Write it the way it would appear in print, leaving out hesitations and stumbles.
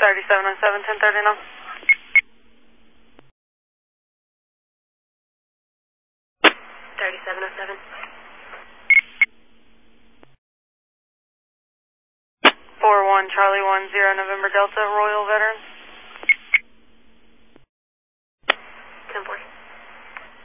3707, 1030 now. 3707. 41 Charlie 10 November Delta, Royal